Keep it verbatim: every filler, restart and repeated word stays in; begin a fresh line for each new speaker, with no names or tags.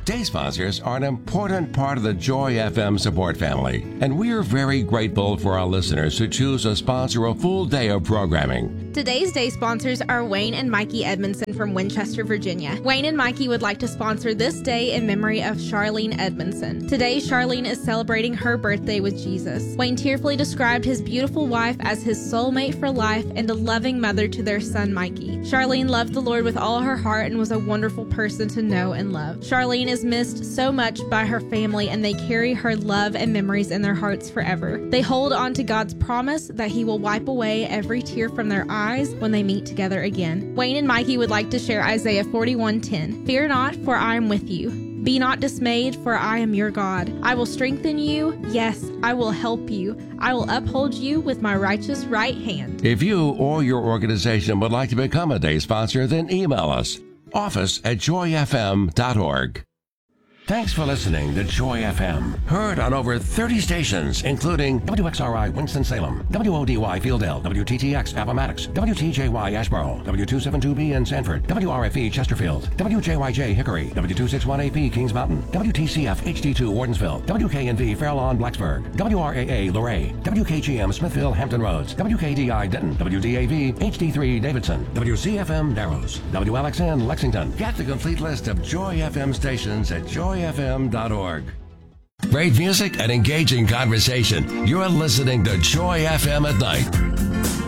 Day sponsors are an important part of the Joy F M support family, and we are very grateful for our listeners who choose to sponsor a full day of programming.
Today's day sponsors are Wayne and Mikey Edmondson from Winchester, Virginia. Wayne and Mikey would like to sponsor this day in memory of Charlene Edmondson. Today, Charlene is celebrating her birthday with Jesus. Wayne tearfully described his beautiful wife as his soulmate for life and a loving mother to their son, Mikey. Charlene loved the Lord with all her heart and was a wonderful person to know and love. Charlene is missed so much by her family, and they carry her love and memories in their hearts forever. They hold on to God's promise that He will wipe away every tear from their eyes when they meet together again. Wayne and Mikey would like to share Isaiah forty-one ten. Fear not, for I am with you. Be not dismayed, for I am your God. I will strengthen you. Yes, I will help you. I will uphold you with my righteous right hand.
If you or your organization would like to become a day sponsor, then email us, office at joy f m dot org. Thanks for listening to Joy F M. Heard on over thirty stations, including W X R I Winston-Salem, W O D Y Fieldale, W T T X Appomattox, W T J Y Asheboro, W two seventy-two B in Sanford, W R F E Chesterfield, W J Y J Hickory, W two sixty-one A P Kings Mountain, W T C F H D two Wardensville, W K N V Fairlawn Blacksburg, W R A A Luray, W K G M Smithville Hampton Roads, W K D I Denton, W D A V H D three Davidson, W C F M Narrows, W L X N Lexington. Get the complete list of Joy F M stations at joy f m dot org. Great music and engaging conversation. You're listening to Joy F M at night.